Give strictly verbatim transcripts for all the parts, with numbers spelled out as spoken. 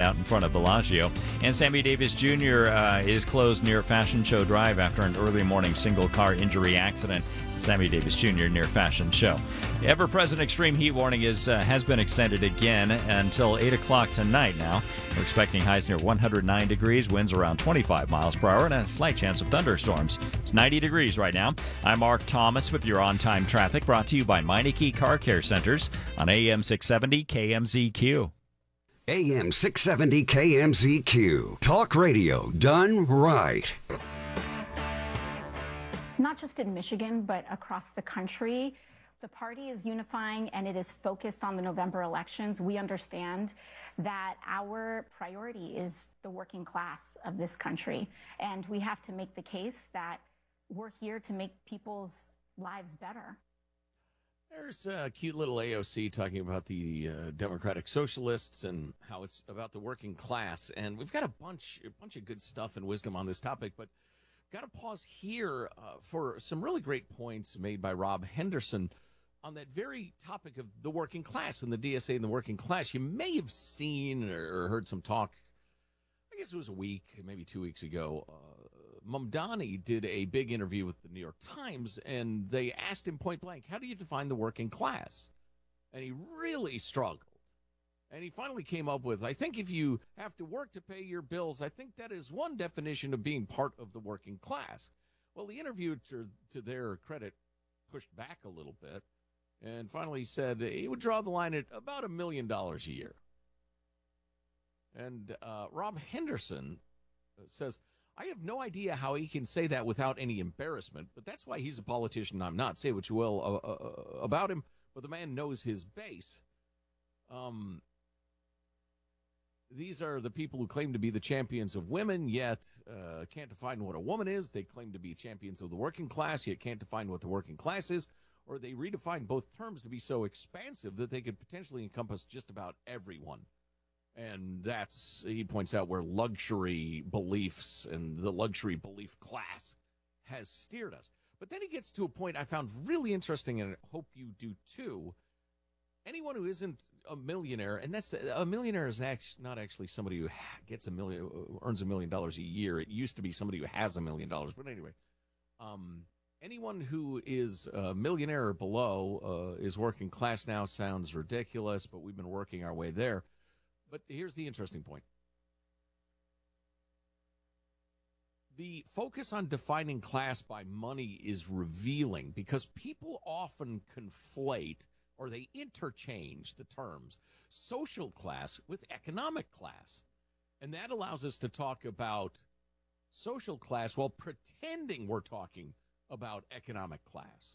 out in front of Bellagio. And Sammy Davis Junior Uh, is closed near Fashion Show Drive after an early morning single-car injury accident. Sammy Davis Junior near Fashion Show. The ever-present extreme heat warning is uh, has been extended again until eight o'clock tonight now. We're expecting highs near one hundred nine degrees, winds around twenty-five miles per hour, and a slight chance of thunderstorms. It's ninety degrees right now. I'm Mark Thomas with your on-time traffic, brought to you by Meineke Car Care Centers on A M six seventy K M Z Q. A M six seventy K M Z Q. Talk radio done right. Not just in Michigan, but across the country, the party is unifying and it is focused on the November elections. We understand that our priority is the working class of this country, and we have to make the case that we're here to make people's lives better. There's a cute little A O C talking about the uh, Democratic Socialists and how it's about the working class. And we've got a bunch, a bunch of good stuff and wisdom on this topic, but got to pause here uh, for some really great points made by Rob Henderson on that very topic of the working class and the D S A and the working class. You may have seen or heard some talk, I guess it was a week, maybe two weeks ago. Uh, Mamdani did a big interview with the New York Times, and they asked him point blank, how do you define the working class? And he really struggled. And he finally came up with, I think if you have to work to pay your bills, I think that is one definition of being part of the working class. Well, the interviewer, to, to their credit, pushed back a little bit and finally said he would draw the line at about a million dollars a year. And uh, Rob Henderson says, I have no idea how he can say that without any embarrassment, but that's why he's a politician. I'm not. Say what you will uh, uh, about him, but the man knows his base. Um, These are the people who claim to be the champions of women, yet uh, can't define what a woman is. They claim to be champions of the working class, yet can't define what the working class is. Or they redefine both terms to be so expansive that they could potentially encompass just about everyone. And that's, he points out, where luxury beliefs and the luxury belief class has steered us. But then he gets to a point I found really interesting, and I hope you do too. Anyone who isn't a millionaire, and that's a millionaire is actually not actually somebody who gets a million, earns a million dollars a year. It used to be somebody who has a million dollars. But anyway, um, anyone who is a millionaire or below uh, is working class now. Sounds ridiculous, but we've been working our way there. But here's the interesting point. The focus on defining class by money is revealing because people often conflate or they interchange the terms social class with economic class. And that allows us to talk about social class while pretending we're talking about economic class.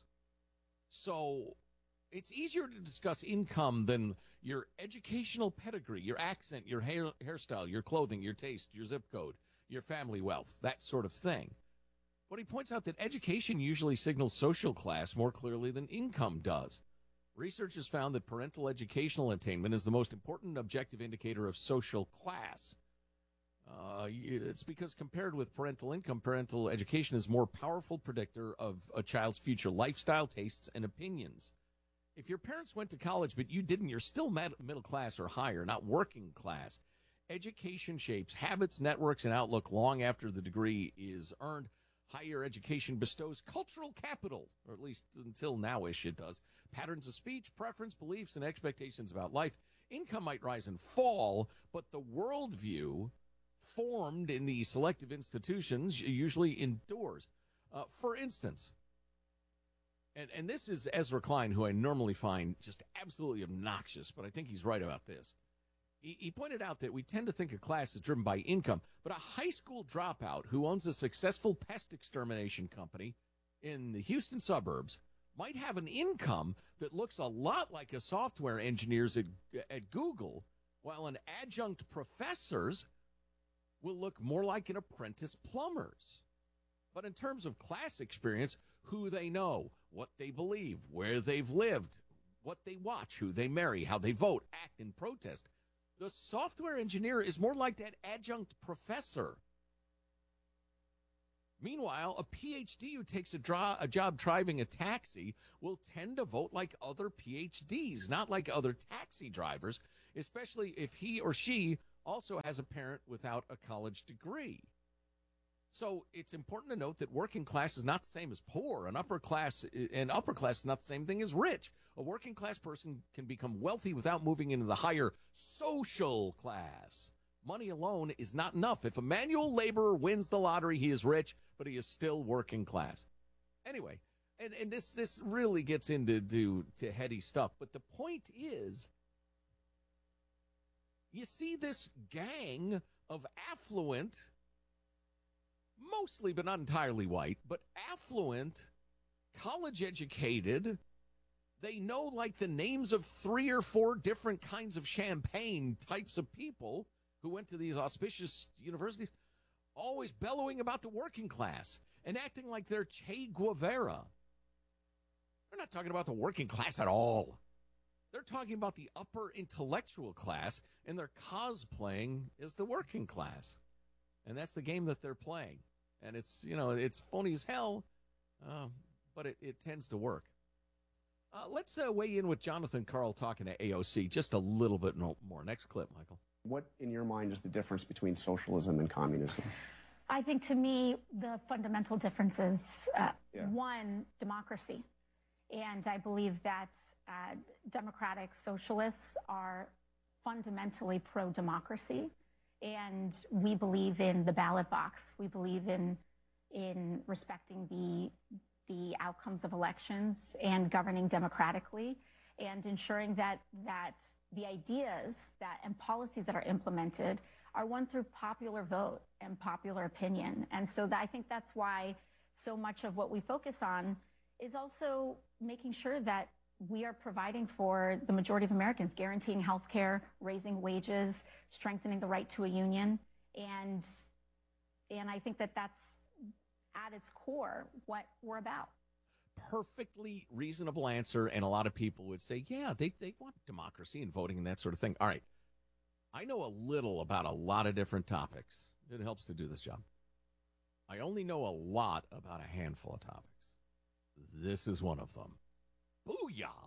So it's easier to discuss income than your educational pedigree, your accent, your hair, hairstyle, your clothing, your taste, your zip code, your family wealth, that sort of thing. But he points out that education usually signals social class more clearly than income does. Research has found that parental educational attainment is the most important objective indicator of social class. Uh, it's because compared with parental income, parental education is a more powerful predictor of a child's future lifestyle, tastes, and opinions. If your parents went to college but you didn't, you're still middle class or higher, not working class. Education shapes habits, networks, and outlook long after the degree is earned. Higher education bestows cultural capital, or at least until now-ish it does. Patterns of speech, preference, beliefs, and expectations about life. Income might rise and fall, but the worldview formed in the selective institutions usually endures. Uh, for instance, and, and this is Ezra Klein, who I normally find just absolutely obnoxious, but I think he's right about this. He, he pointed out that we tend to think a class is driven by income, but a high school dropout who owns a successful pest extermination company in the Houston suburbs might have an income that looks a lot like a software engineer's at, at Google, while an adjunct professor's will look more like an apprentice plumber's. But in terms of class experience, who they know, what they believe, where they've lived, what they watch, who they marry, how they vote, act, and protest, the software engineer is more like that adjunct professor. Meanwhile, a P H D who takes a, dra- a job driving a taxi will tend to vote like other P H Ds, not like other taxi drivers, especially if he or she also has a parent without a college degree. So it's important to note that working class is not the same as poor. An upper class and upper class is not the same thing as rich. A working class person can become wealthy without moving into the higher social class. Money alone is not enough. If a manual laborer wins the lottery, he is rich, but he is still working class. Anyway, and, and this this really gets into to, to heady stuff. But the point is, you see this gang of affluent, mostly but not entirely white, but affluent, college-educated, they know like the names of three or four different kinds of champagne types of people who went to these auspicious universities, always bellowing about the working class and acting like they're Che Guevara. They're not talking about the working class at all. They're talking about the upper intellectual class, and they're cosplaying as the working class. And that's the game that they're playing. And it's, you know, it's phony as hell, uh, but it, it tends to work. Uh, let's uh, weigh in with Jonathan Karl talking to A O C just a little bit more. Next clip, Michael. What, in your mind, is the difference between socialism and communism? I think, to me, the fundamental difference is, uh, Yeah. one, democracy. And I believe that uh, democratic socialists are fundamentally pro-democracy. And we believe in the ballot box. We believe in in respecting the the outcomes of elections and governing democratically and ensuring that that the ideas that and policies that are implemented are won through popular vote and popular opinion. And so that, I think that's why so much of what we focus on is also making sure that we are providing for the majority of Americans, guaranteeing health care, raising wages, strengthening the right to a union. And, and I think that that's at its core what we're about. Perfectly reasonable answer, and a lot of people would say, yeah, they, they want democracy and voting and that sort of thing. All right. I know a little about a lot of different topics. It helps to do this job. I only know a lot about a handful of topics. This is one of them. Booyah!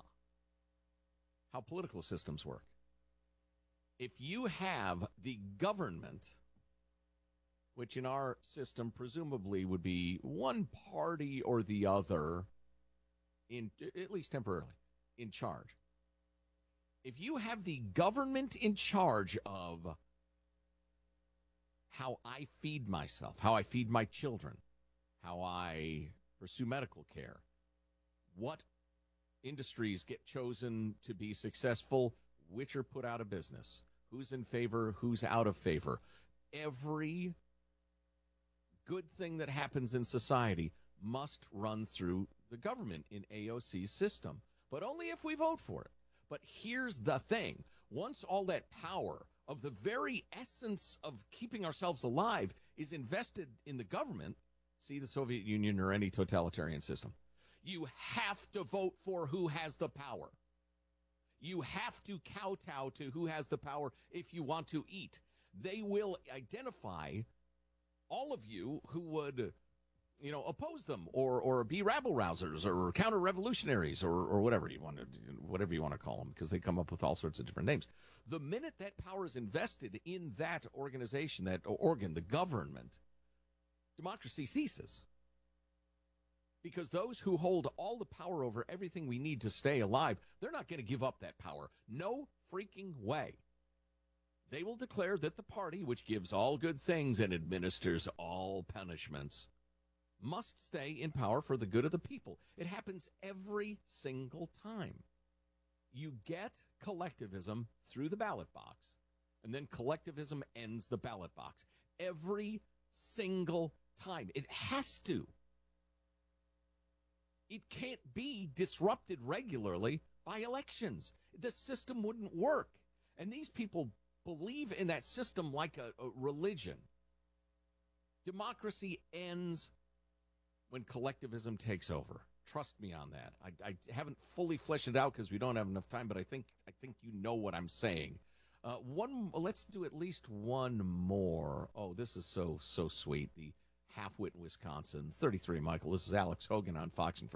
How political systems work. If you have the government, which in our system presumably would be one party or the other, in at least temporarily, in charge. If you have the government in charge of how I feed myself, how I feed my children, how I pursue medical care, what industries get chosen to be successful, which are put out of business, who's in favor, who's out of favor. Every good thing that happens in society must run through the government in A O C's system, but only if we vote for it. But here's the thing. Once all that power of the very essence of keeping ourselves alive is invested in the government, see the Soviet Union or any totalitarian system, you have to vote for who has the power. You have to kowtow to who has the power if you want to eat. They will identify all of you who would, you know, oppose them or or be rabble-rousers or counter-revolutionaries or or whatever you want to whatever you want to call them, because they come up with all sorts of different names. The minute that power is invested in that organization, that organ, the government, democracy ceases. Because those who hold all the power over everything we need to stay alive, they're not going to give up that power. No freaking way. They will declare that the party, which gives all good things and administers all punishments, must stay in power for the good of the people. It happens every single time. You get collectivism through the ballot box, and then collectivism ends the ballot box. Every single time. It has to. It can't be disrupted regularly by elections. The system wouldn't work. And these people believe in that system like a, a religion. Democracy ends when collectivism takes over. Trust me on that. I, I haven't fully fleshed it out because we don't have enough time, but I think I think you know what I'm saying. Uh, one, let's do at least one more. Oh, this is so so sweet. The half-wit in Wisconsin, thirty-three, Michael. This is Alex Hogan on Fox and Friends.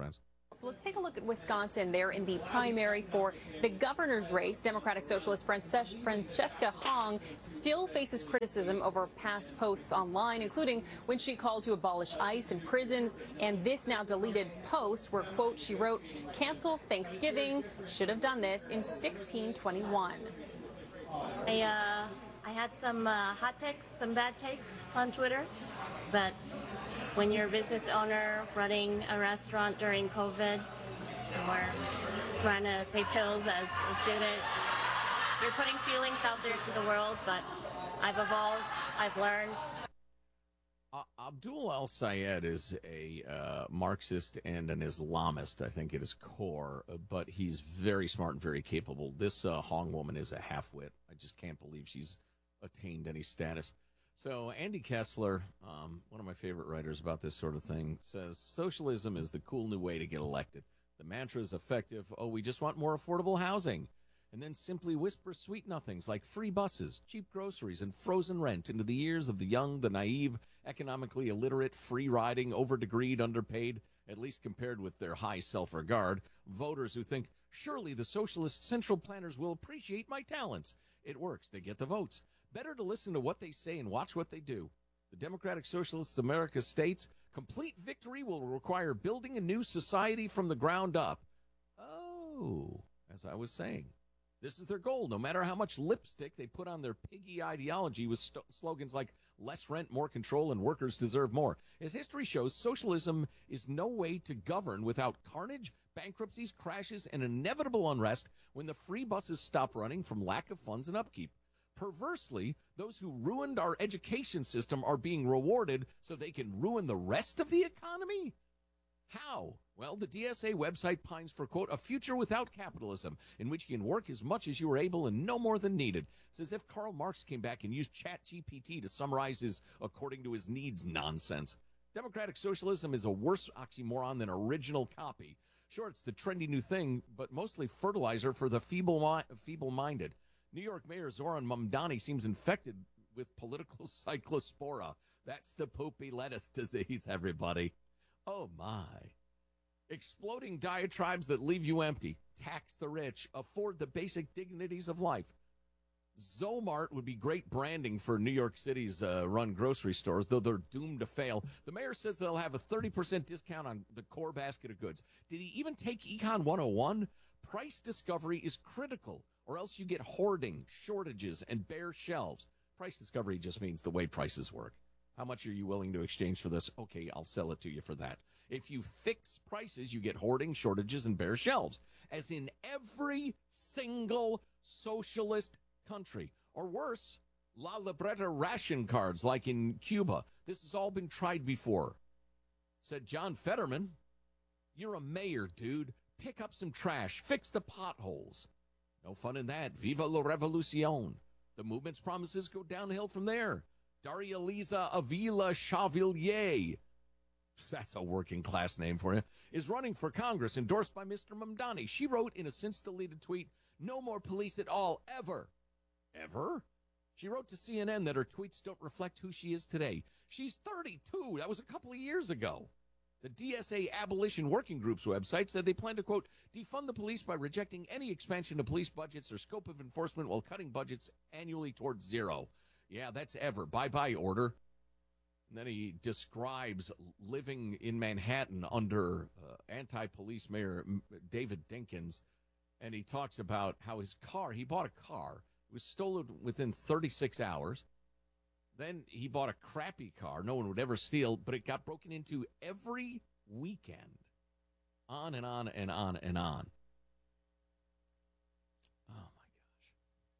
So let's take a look at Wisconsin. They're in the primary for the governor's race. Democratic Socialist Francesca Hong still faces criticism over past posts online, including when she called to abolish ICE in prisons, and this now deleted post where, quote, she wrote, "Cancel Thanksgiving, should have done this in sixteen twenty-one. I, uh, I had some uh, hot takes, some bad takes on Twitter, but when you're a business owner running a restaurant during COVID or trying to pay bills as a student, you're putting feelings out there to the world, but I've evolved, I've learned. Uh, Abdul El-Sayed is a uh, Marxist and an Islamist, I think, at his core, uh, but he's very smart and very capable. This uh, Hong woman is a half-wit. I just can't believe she's attained any status. So Andy Kessler, um, one of my favorite writers about this sort of thing, says socialism is the cool new way to get elected. The mantra is effective. Oh, we just want more affordable housing. And then simply whisper sweet nothings like free buses, cheap groceries, and frozen rent into the ears of the young, the naive, economically illiterate, free-riding, over-degreed, underpaid, at least compared with their high self-regard, voters who think, surely the socialist central planners will appreciate my talents. It works. They get the votes. Better to listen to what they say and watch what they do. The Democratic Socialists of America states, complete victory will require building a new society from the ground up. Oh, as I was saying, this is their goal, no matter how much lipstick they put on their piggy ideology with st- slogans like less rent, more control, and workers deserve more. As history shows, socialism is no way to govern without carnage, bankruptcies, crashes, and inevitable unrest when the free buses stop running from lack of funds and upkeep. Perversely, those who ruined our education system are being rewarded so they can ruin the rest of the economy? How? Well, the D S A website pines for, quote, a future without capitalism, in which you can work as much as you are able and no more than needed. It's as if Karl Marx came back and used Chat G P T to summarize his according to his needs nonsense. Democratic socialism is a worse oxymoron than original copy. Sure, it's the trendy new thing, but mostly fertilizer for the feeble feeble-minded. New York Mayor Zoran Mamdani seems infected with political cyclospora. That's the poopy lettuce disease, everybody. Oh, my. Exploding diatribes that leave you empty. Tax the rich. Afford the basic dignities of life. Zomart would be great branding for New York City's uh, run grocery stores, though they're doomed to fail. The mayor says they'll have a thirty percent discount on the core basket of goods. Did he even take Econ one oh one? Price discovery is critical, or else you get hoarding, shortages, and bare shelves. Price discovery just means the way prices work. How much are you willing to exchange for this? Okay, I'll sell it to you for that. If you fix prices, you get hoarding, shortages, and bare shelves, as in every single socialist country. Or worse, La Libreta ration cards like in Cuba. This has all been tried before. Said John Fetterman, you're a mayor, dude. Pick up some trash. Fix the potholes. No fun in that. Viva la revolucion. The movement's promises go downhill from there. Daria Liza Avila Chavilier, that's a working class name for you, is running for Congress, endorsed by Mister Mamdani. She wrote in a since-deleted tweet, no more police at all, ever. Ever? She wrote to C N N that her tweets don't reflect who she is today. She's thirty-two. That was a couple of years ago. The D S A Abolition Working Group's website said they plan to, quote, defund the police by rejecting any expansion of police budgets or scope of enforcement while cutting budgets annually towards zero. Yeah, that's ever. Bye-bye order. And then he describes living in Manhattan under uh, anti-police mayor David Dinkins, and he talks about how his car, he bought a car, it was stolen within thirty-six hours. Then he bought a crappy car no one would ever steal, but it got broken into every weekend. On and on and on and on. Oh, my gosh.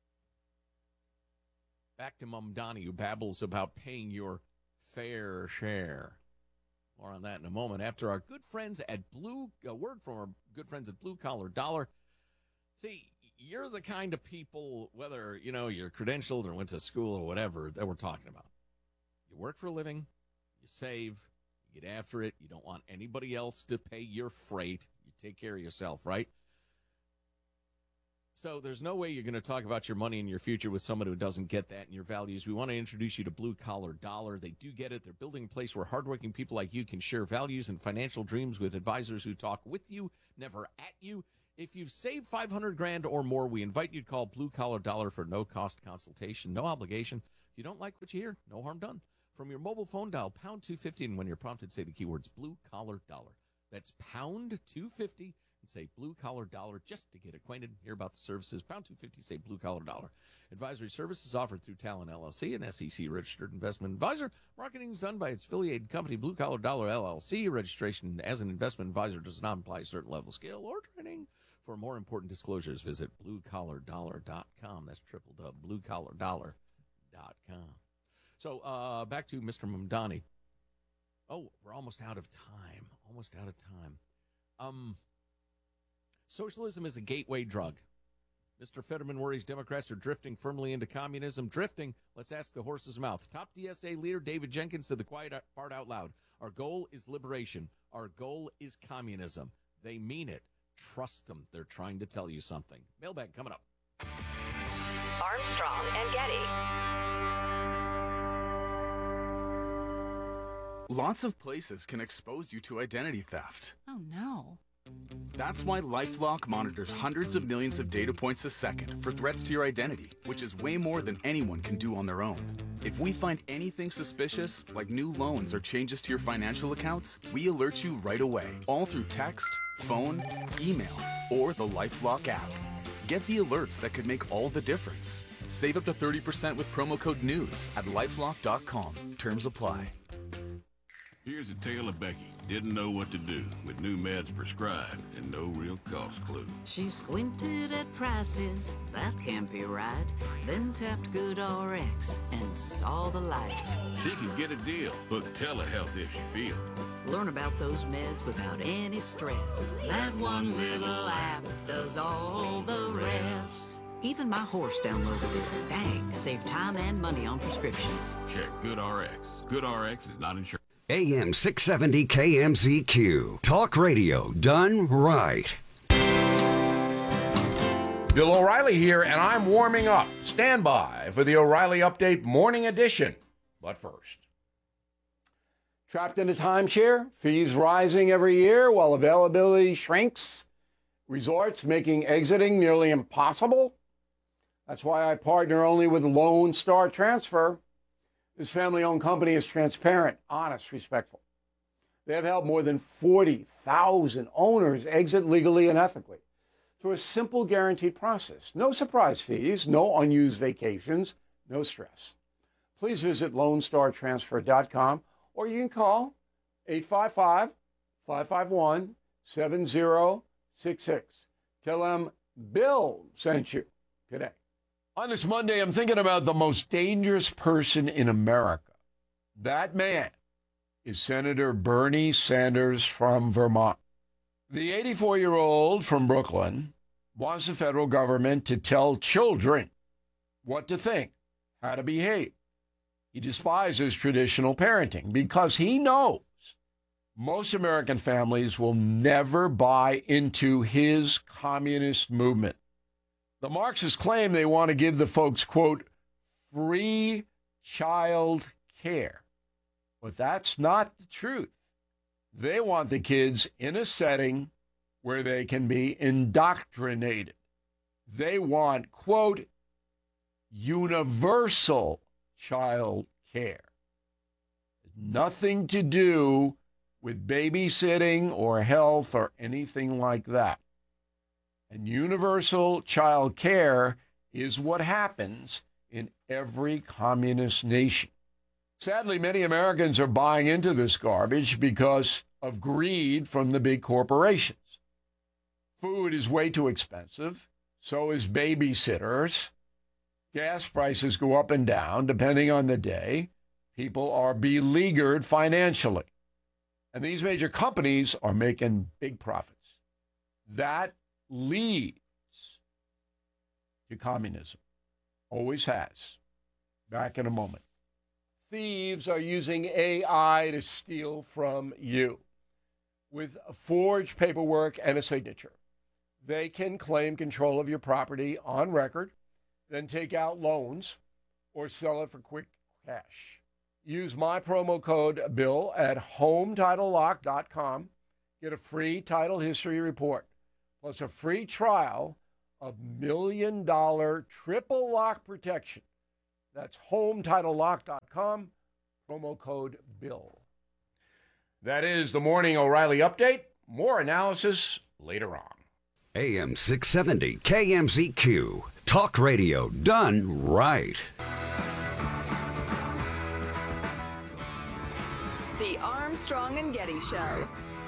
Back to Mamdani, who babbles about paying your fair share. More on that in a moment. After our good friends at Blue, a word from our good friends at Blue Collar Dollar. See, you're the kind of people, whether, you know, you're credentialed or went to school or whatever, that we're talking about. You work for a living, you save, you get after it, you don't want anybody else to pay your freight, you take care of yourself, right? So there's no way you're going to talk about your money and your future with someone who doesn't get that and your values. We want to introduce you to Blue Collar Dollar. They do get it. They're building a place where hardworking people like you can share values and financial dreams with advisors who talk with you, never at you. If you've saved five hundred grand or more, we invite you to call Blue Collar Dollar for no-cost consultation, no obligation. If you don't like what you hear, no harm done. From your mobile phone, dial pound two fifty, and when you're prompted, say the keywords Blue Collar Dollar. That's pound two fifty. And say Blue Collar Dollar just to get acquainted, hear about the services. Pound two fifty, say Blue Collar Dollar. Advisory services offered through Talon L L C, an S E C-registered investment advisor. Marketing is done by its affiliated company, Blue Collar Dollar L L C. Registration as an investment advisor does not imply a certain level, skill, or training. For more important disclosures, visit blue collar dollar dot com. That's triple dub, blue collar dollar dot com. So uh, back to Mister Mamdani. Oh, we're almost out of time. Almost out of time. Um... Socialism is a gateway drug. Mister Fetterman worries Democrats are drifting firmly into communism. Drifting? Let's ask the horse's mouth. Top D S A leader David Jenkins said the quiet part out loud. Our goal is liberation. Our goal is communism. They mean it. Trust them. They're trying to tell you something. Mailbag coming up. Armstrong and Getty. Lots of places can expose you to identity theft. Oh, no. That's why LifeLock monitors hundreds of millions of data points a second for threats to your identity, which is way more than anyone can do on their own. If we find anything suspicious, like new loans or changes to your financial accounts, we alert you right away, all through text, phone, email, or the LifeLock app. Get the alerts that could make all the difference. Save up to thirty percent with promo code NEWS at lifelock dot com. Terms apply. Here's a tale of Becky. Didn't know what to do with new meds prescribed and no real cost clue. She squinted at prices, that can't be right. Then tapped GoodRx and saw the light. She can get a deal. Book telehealth if she feels. Learn about those meds without any stress. That one little app does all the rest. Even my horse downloaded it. Dang, save time and money on prescriptions. Check GoodRx. GoodRx is not insured. A M six seventy K M Z Q. Talk radio done right. Bill O'Reilly here, and I'm warming up. Stand by for the O'Reilly Update Morning Edition. But first. Trapped in a timeshare, fees rising every year while availability shrinks, resorts making exiting nearly impossible. That's why I partner only with Lone Star Transfer. This family-owned company is transparent, honest, respectful. They have helped more than forty thousand owners exit legally and ethically through a simple guaranteed process. No surprise fees, no unused vacations, no stress. Please visit lone star transfer dot com or you can call eight five five, five five one, seven zero six six. Tell them Bill sent you today. On this Monday, I'm thinking about the most dangerous person in America. That man is Senator Bernie Sanders from Vermont. The eighty-four-year-old from Brooklyn wants the federal government to tell children what to think, how to behave. He despises traditional parenting because he knows most American families will never buy into his communist movement. The Marxists claim they want to give the folks, quote, free child care. But that's not the truth. They want the kids in a setting where they can be indoctrinated. They want, quote, universal child care. Nothing to do with babysitting or health or anything like that. And universal child care is what happens in every communist nation. Sadly, many Americans are buying into this garbage because of greed from the big corporations. Food is way too expensive. So is babysitters. Gas prices go up and down depending on the day. People are beleaguered financially. And these major companies are making big profits. That leads to communism. Always has. Back in a moment. Thieves are using A I to steal from you with a forged paperwork and a signature. they can claim control of your property on record, then take out loans or sell it for quick cash. Use my promo code BILL at home title lock dot com. Get a free title history report, plus a free trial of million dollar triple lock protection. That's home title lock dot com, promo code BILL. That is the Morning O'Reilly Update. More analysis later on. A M six seventy K M Z Q. Talk radio done right. The Armstrong and Getty Show.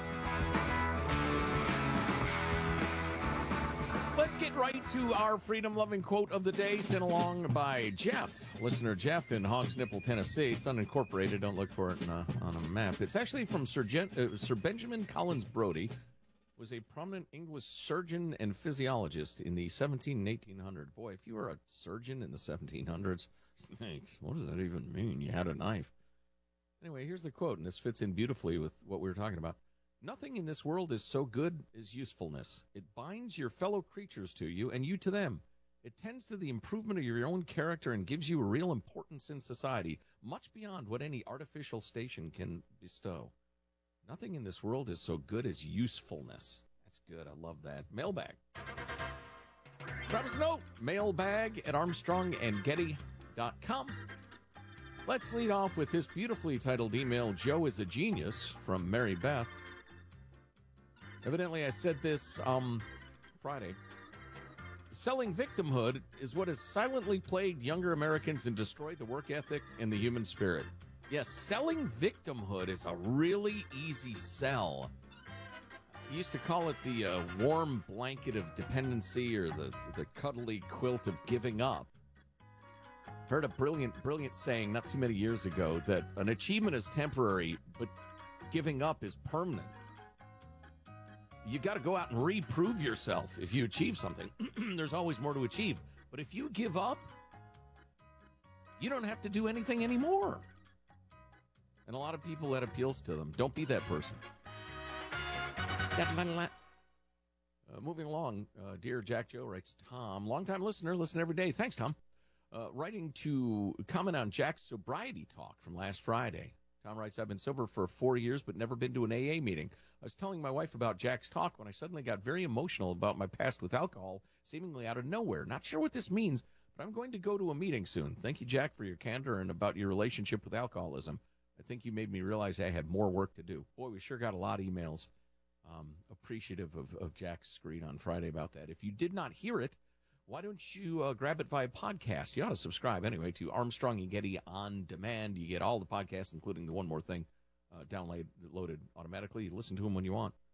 Let's get right to our freedom-loving quote of the day, sent along by Jeff, listener Jeff in Hogs Nipple, Tennessee. It's unincorporated. Don't look for it in a, on a map. It's actually from Sir, Gen, uh, Sir Benjamin Collins Brodie, was a prominent English surgeon and physiologist in the seventeen and eighteen hundreds. Boy, if you were a surgeon in the seventeen hundreds, what does that even mean? You had a knife. Anyway, here's the quote, and this fits in beautifully with what we were talking about. Nothing in this world is so good as usefulness. It binds your fellow creatures to you and you to them. It tends to the improvement of your own character and gives you a real importance in society, much beyond what any artificial station can bestow. Nothing in this world is so good as usefulness. That's good. I love that. Mailbag. Drop us a note. Mailbag at armstrong and getty dot com. Let's lead off with this beautifully titled email, Joe is a Genius, from Mary Beth. Evidently, I said this um, Friday. Selling victimhood is what has silently plagued younger Americans and destroyed the work ethic and the human spirit. Yes, selling victimhood is a really easy sell. I used to call it the uh, warm blanket of dependency, or the, the cuddly quilt of giving up. Heard a brilliant, brilliant saying not too many years ago that an achievement is temporary, but giving up is permanent. You got to go out and reprove yourself if you achieve something. There's always more to achieve. But if you give up, you don't have to do anything anymore. And a lot of people, that appeals to them. Don't be that person. Uh, moving along, uh, dear Jack Joe, writes Tom, longtime listener, listen every day. Thanks, Tom. Uh, writing to comment on Jack's sobriety talk from last Friday. Tom writes, I've been sober for four years, but never been to an A A meeting. I was telling my wife about Jack's talk when I suddenly got very emotional about my past with alcohol, seemingly out of nowhere. Not sure what this means, but I'm going to go to a meeting soon. Thank you, Jack, for your candor and about your relationship with alcoholism. I think you made me realize I had more work to do. Boy, we sure got a lot of emails um, appreciative of, of Jack's screed on Friday about that. If you did not hear it, why don't you uh, grab it via podcast? You ought to subscribe anyway to Armstrong and Getty On Demand. You get all the podcasts, including the One More Thing, uh, downloaded loaded automatically. You listen to them when you want.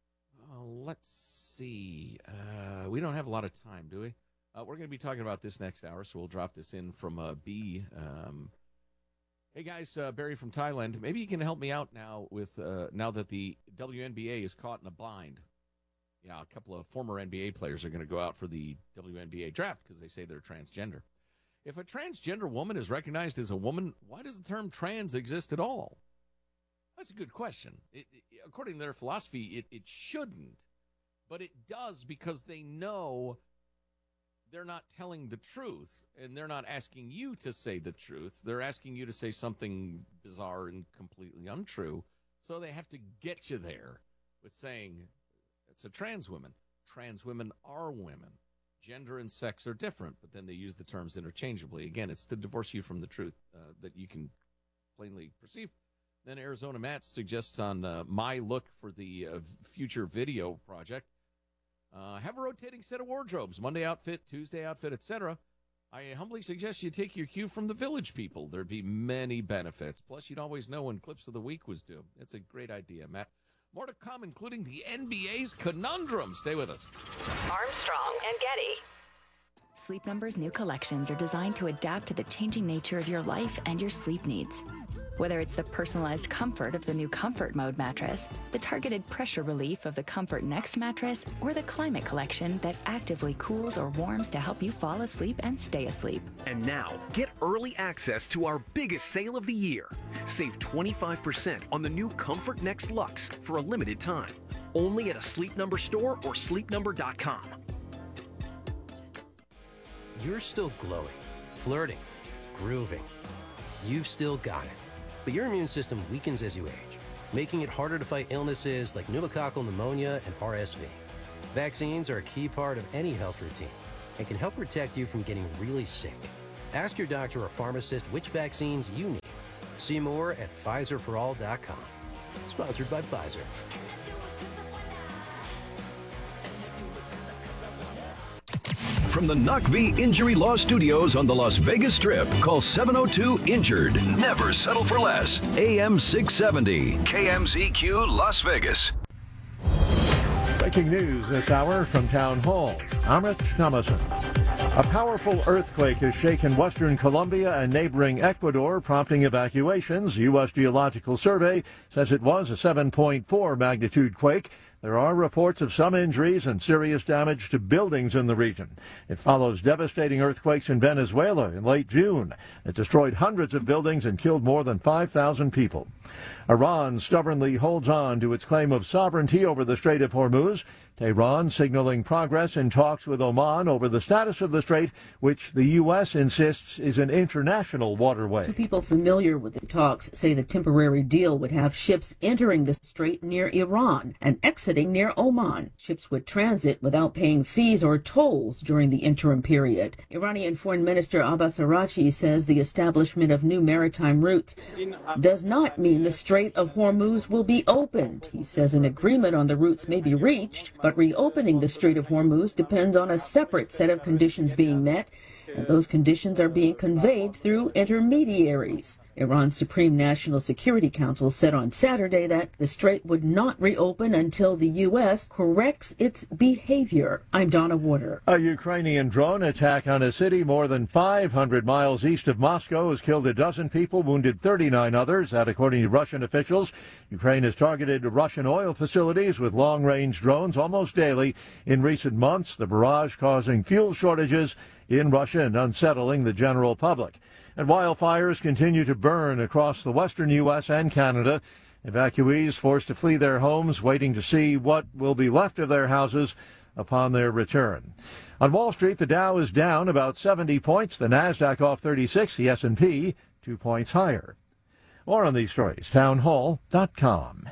Uh, let's see. Uh, we don't have a lot of time, do we? Uh, we're going to be talking about this next hour, so we'll drop this in from uh, B. Um, hey, guys, uh, Barry from Thailand. Maybe you can help me out now with uh, now that the W N B A is caught in a bind. Yeah, a couple of former N B A players are going to go out for the W N B A draft because they say they're transgender. If a transgender woman is recognized as a woman, why does the term trans exist at all? That's a good question. It, it, according to their philosophy, it, it shouldn't. But it does because they know they're not telling the truth, and they're not asking you to say the truth. They're asking you to say something bizarre and completely untrue. So they have to get you there with saying, it's a trans woman. Trans women are women. Gender and sex are different, but then they use the terms interchangeably. Again, it's to divorce you from the truth uh, that you can plainly perceive. Then Arizona Matt suggests on uh, my look for the uh, future video project, uh, have a rotating set of wardrobes, Monday outfit, Tuesday outfit, et cetera. I humbly suggest you take your cue from the Village people. There'd be many benefits. Plus, you'd always know when Clips of the Week was due. It's a great idea, Matt. More to come, including the N B A's conundrum. Stay with us. Armstrong and Getty. Sleep Number's new collections are designed to adapt to the changing nature of your life and your sleep needs. Whether it's the personalized comfort of the new Comfort Mode mattress, the targeted pressure relief of the Comfort Next mattress, or the Climate Collection that actively cools or warms to help you fall asleep and stay asleep. And now, get early access to our biggest sale of the year. Save twenty-five percent on the new Comfort Next Luxe for a limited time. only at a Sleep Number store or sleep number dot com. You're still glowing, flirting, grooving. You've still got it. But your immune system weakens as you age, making it harder to fight illnesses like pneumococcal pneumonia and R S V. Vaccines are a key part of any health routine and can help protect you from getting really sick. Ask your doctor or pharmacist which vaccines you need. See more at Pfizer for all dot com. Sponsored by Pfizer. From the N U C V Injury Law Studios on the Las Vegas Strip, call seven oh two INJURED. Never settle for less. A M six seventy, K M Z Q, Las Vegas. Breaking news this hour from Town Hall. I'm Rich Thomason. A powerful earthquake has shaken western Colombia and neighboring Ecuador, prompting evacuations. U S Geological Survey says it was a seven point four magnitude quake. There are reports of some injuries and serious damage to buildings in the region. It follows devastating earthquakes in Venezuela in late June. It destroyed hundreds of buildings and killed more than five thousand people. Iran stubbornly holds on to its claim of sovereignty over the Strait of Hormuz. Tehran signaling progress in talks with Oman over the status of the strait, which the U S insists is an international waterway. Two people familiar with the talks say the temporary deal would have ships entering the strait near Iran and exiting near Oman. Ships would transit without paying fees or tolls during the interim period. Iranian Foreign Minister Abbas Araghchi says the establishment of new maritime routes does not mean the Strait of Hormuz will be opened. He says an agreement on the routes may be reached, but reopening the Strait of Hormuz depends on a separate set of conditions being met, and those conditions are being conveyed through intermediaries. Iran's Supreme National Security Council said on Saturday that the strait would not reopen until the U S corrects its behavior. I'm Donna Warder. A Ukrainian drone attack on a city more than five hundred miles east of Moscow has killed a dozen people, wounded thirty-nine others. That, according to Russian officials. Ukraine has targeted Russian oil facilities with long-range drones almost daily in recent months, the barrage causing fuel shortages in Russia and unsettling the general public. And wildfires continue to burn across the western U S and Canada. Evacuees forced to flee their homes, waiting to see what will be left of their houses upon their return. On Wall Street, the Dow is down about seventy points, the Nasdaq off thirty-six, the S and P two points higher. More on these stories, town hall dot com.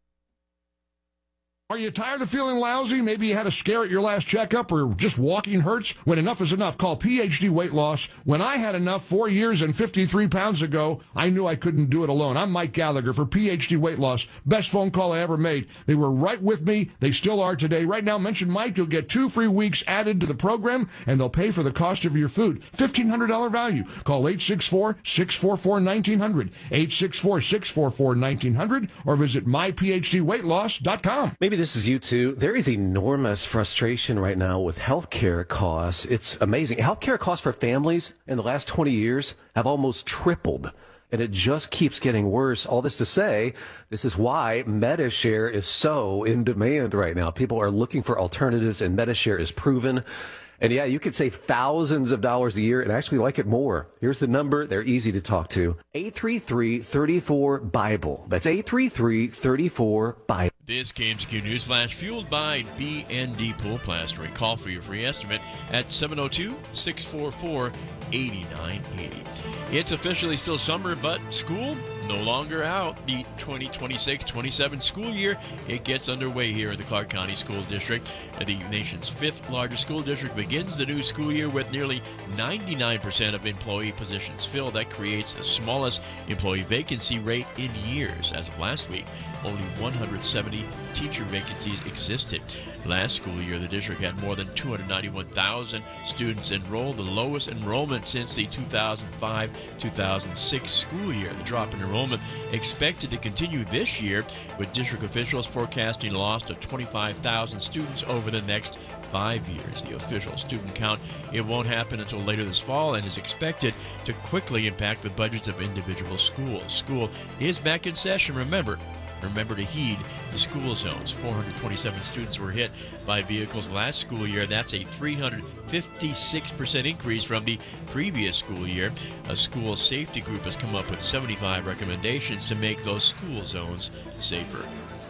Are you tired of feeling lousy? Maybe you had a scare at your last checkup or just walking hurts? When enough is enough, call P H D Weight Loss. When I had enough four years and fifty-three pounds ago, I knew I couldn't do it alone. I'm Mike Gallagher for P H D Weight Loss. Best phone call I ever made. They were right with me. They still are today. Right now, mention Mike. You'll get two free weeks added to the program, and they'll pay for the cost of your food. fifteen hundred dollars value. Call eight six four, six four four, one nine zero zero, eight six four, six four four, one nine zero zero, or visit my p h d weight loss dot com. Maybe this is you too. There is enormous frustration right now with healthcare costs. It's amazing. Healthcare costs for families in the last twenty years have almost tripled, and it just keeps getting worse. All this to say, this is why Medi-Share is so in demand right now. People are looking for alternatives, and Medi-Share is proven. And yeah, you could save thousands of dollars a year and actually like it more. Here's the number. They're easy to talk to. eight three three, three four, Bible. That's eight three three, three four, Bible. This K M Z Q News Flash fueled by B and D Pool Plastering. Call for your free estimate at seven oh two, six four four, eight nine eight zero. It's officially still summer, but school no longer out. The twenty twenty-six twenty-seven school year, it gets underway here in the Clark County School District. The nation's fifth largest school district begins the new school year with nearly ninety-nine percent of employee positions filled. That creates the smallest employee vacancy rate in years. As of last week, only one hundred seventy teacher vacancies existed. Last school year, the district had more than two hundred ninety-one thousand students enrolled, the lowest enrollment since the two thousand five two thousand six school year. The drop in enrollment expected to continue this year, with district officials forecasting a loss of twenty-five thousand students over the next five years. The official student count, it won't happen until later this fall and is expected to quickly impact the budgets of individual schools. School is back in session, remember. Remember to heed the school zones. four hundred twenty-seven students were hit by vehicles last school year. That's a three hundred fifty-six percent increase from the previous school year. A school safety group has come up with seventy-five recommendations to make those school zones safer.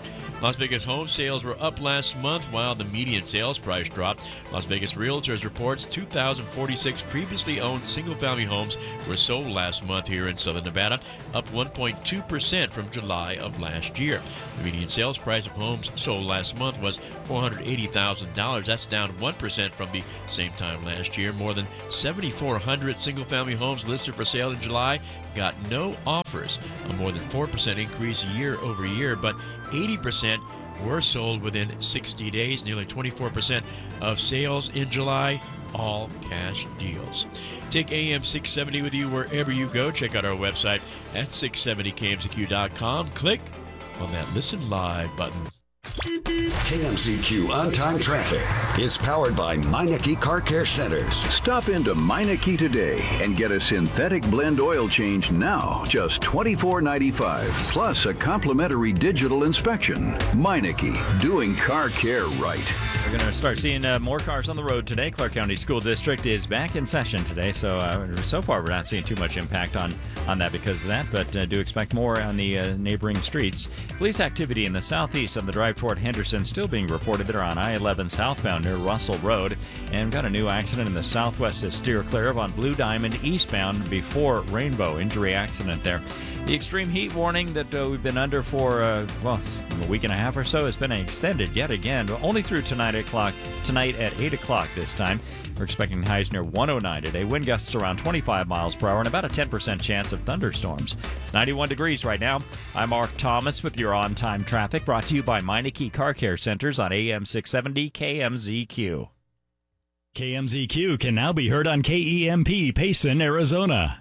Las Vegas home sales were up last month while the median sales price dropped. Las Vegas Realtors reports two thousand forty-six previously owned single-family homes were sold last month here in Southern Nevada, up one point two percent from July of last year. The median sales price of homes sold last month was four hundred eighty thousand dollars. That's down one percent from the same time last year. More than seven thousand four hundred single-family homes listed for sale in July got no offers, a more than four percent increase year over year, but eighty percent were sold within sixty days. Nearly twenty-four percent of sales in July, all cash deals. Take A M six seventy with you wherever you go. Check out our website at six seventy K M Z Q dot com. Click on that Listen Live button. K M Z Q On-Time Traffic is powered by Meineke Car Care Centers. Stop into Meineke today and get a synthetic blend oil change now, just twenty-four ninety-five, plus a complimentary digital inspection. Meineke, doing car care right. We're going to start seeing uh, more cars on the road today. Clark County School District is back in session today, so uh, so far we're not seeing too much impact on, on that because of that, but uh, do expect more on the uh, neighboring streets. Police activity in the southeast on the drive toward Henderson still being reported there on I eleven southbound near Russell Road, and got a new accident in the southwest at Steer Clear of on Blue Diamond eastbound before Rainbow. Injury accident there. The extreme heat warning that uh, we've been under for, uh, well, a week and a half or so has been extended yet again, only through tonight at, clock, tonight at eight o'clock this time. We're expecting highs near one oh nine today. Wind gusts around twenty-five miles per hour and about a ten percent chance of thunderstorms. It's ninety-one degrees right now. I'm Mark Thomas with your on-time traffic, brought to you by Meineke Car Care Centers on A M six seventy K M Z Q. K M Z Q can now be heard on K E M P Payson, Arizona.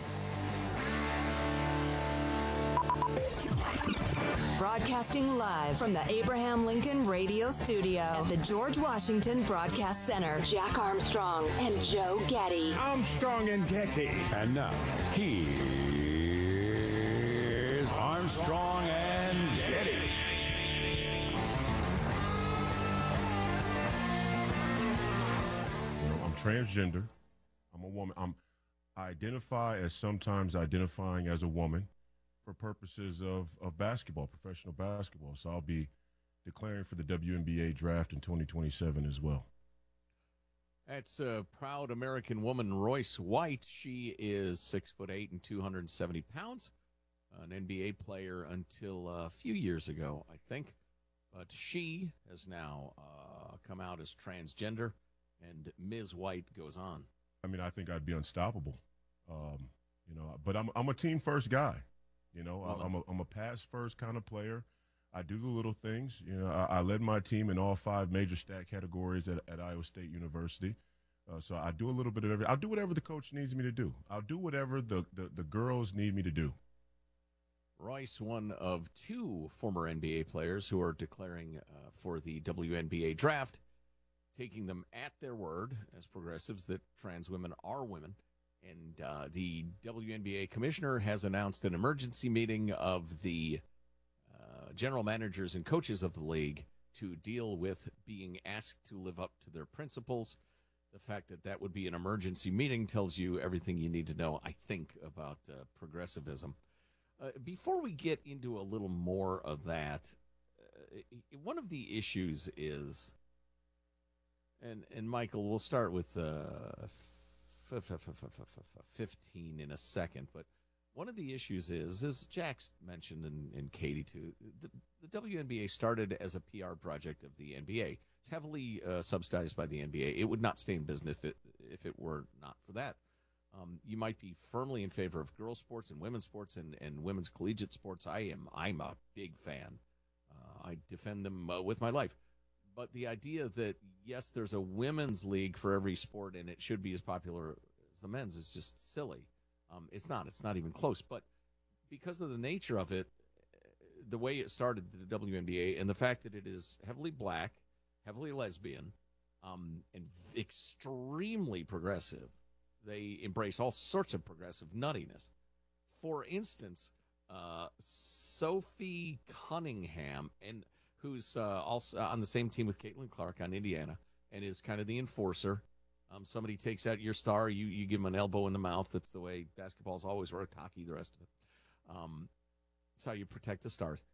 Broadcasting live from the Abraham Lincoln Radio Studio at the George Washington Broadcast Center. Jack Armstrong and Joe Getty. Armstrong and Getty. And now, here's Armstrong and Getty. You know, I'm transgender. I'm a woman. I'm, I identify as sometimes identifying as a woman for purposes of, of basketball, professional basketball. So I'll be declaring for the W N B A draft in twenty twenty-seven as well. That's a proud American woman, Royce White. She is six foot eight and two hundred seventy pounds, an N B A player until a few years ago, I think. But she has now uh, come out as transgender, and Miz White goes on. I mean, I think I'd be unstoppable, um, you know. But I'm I'm a team first guy. You know, well, I'm a, I'm a pass-first kind of player. I do the little things. You know, I, I led my team in all five major stat categories at, at Iowa State University. Uh, so I do a little bit of everything. I'll do whatever the coach needs me to do. I'll do whatever the, the, the girls need me to do. Royce, one of two former N B A players who are declaring uh, for the W N B A draft, taking them at their word as progressives that trans women are women. And uh, the W N B A commissioner has announced an emergency meeting of the uh, general managers and coaches of the league to deal with being asked to live up to their principles. The fact that that would be an emergency meeting tells you everything you need to know, I think, about uh, progressivism. Uh, before we get into a little more of that, uh, one of the issues is, and, and Michael, we'll start with uh, fifteen in a second, but one of the issues is, as Jack's mentioned and, and Katie too, the, the W N B A started as a P R project of the N B A. It's heavily uh, subsidized by the N B A. It would not stay in business if it, if it were not for that. Um, you might be firmly in favor of girls' sports and women's sports and, and women's collegiate sports. I am. I'm a big fan. Uh, I defend them uh, with my life. But the idea that, yes, there's a women's league for every sport and it should be as popular as the men's is just silly. Um, it's not. It's not even close. But because of the nature of it, the way it started, the W N B A, and the fact that it is heavily black, heavily lesbian, um, and extremely progressive, they embrace all sorts of progressive nuttiness. For instance, uh, Sophie Cunningham, and who's uh, also on the same team with Caitlin Clark on Indiana, and is kind of the enforcer. Um, somebody takes out your star, you you give them an elbow in the mouth. That's the way basketball's always worked, hockey, the rest of it. Um, that's how you protect the stars.